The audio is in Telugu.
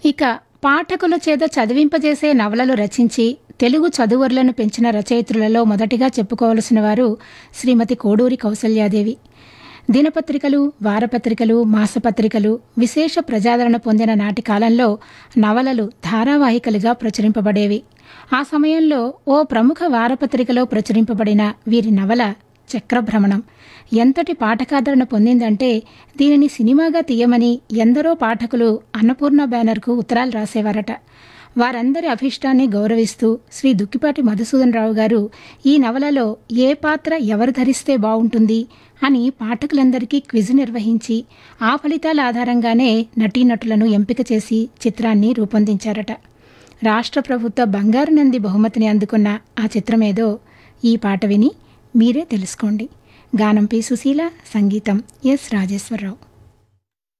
ఇక పాఠకుల చేత చదివింపజేసే నవలలు రచించి తెలుగు చదువరులను పెంచిన రచయిత్రులలో మొదటిగా చెప్పుకోవలసిన వారు శ్రీమతి కోడూరి కౌసల్యాదేవి. దినపత్రికలు, వారపత్రికలు, మాసపత్రికలు విశేష ప్రజాదరణ పొందిన నాటి కాలంలో నవలలు ధారావాహికలుగా ప్రచురింపబడేవి. ఆ సమయంలో ఓ ప్రముఖ వారపత్రికలో ప్రచురింపబడిన వీరి నవల చక్రభ్రమణం ఎంతటి పాఠకాదరణ పొందిందంటే దీనిని సినిమాగా తీయమని ఎందరో పాఠకులు అన్నపూర్ణ బ్యానర్కు ఉత్తరాలు రాసేవారట. వారందరి అభిష్టాన్ని గౌరవిస్తూ శ్రీ దుక్కిపాటి మధుసూదన్ రావు గారు ఈ నవలలో ఏ పాత్ర ఎవరు ధరిస్తే బావుంటుంది అని పాఠకులందరికీ క్విజ్ నిర్వహించి ఆ ఫలితాల ఆధారంగానే నటీనటులను ఎంపిక చేసి చిత్రాన్ని రూపొందించారట. రాష్ట్ర ప్రభుత్వ బంగారు నంది బహుమతిని అందుకున్న ఆ చిత్రమేదో ఈ పాట విని మీరే తెలుసుకోండి. గానం పి. సుశీల, సంగీతం ఎస్. రాజేశ్వరరావు.